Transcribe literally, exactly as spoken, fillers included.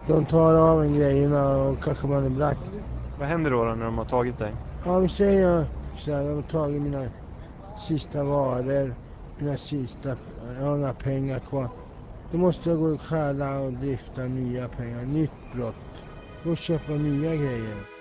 De tar av en grejerna och kanske man är black. Vad händer då, då när de har tagit dig? Ja, vi säger så här, de har tagit mina sista varor, mina sista, jag har inga pengar kvar. Då måste jag gå och stjäla och drifta nya pengar, nytt brott. Gå och köpa nya grejer.